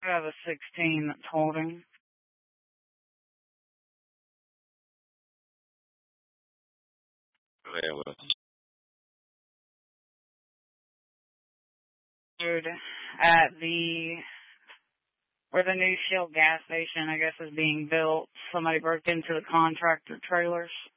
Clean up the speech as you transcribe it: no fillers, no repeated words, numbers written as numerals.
I have a 16 that's holding. Yeah, well, Dude, at where the new Shell gas station, I guess, is being built, somebody broke into the contractor trailers.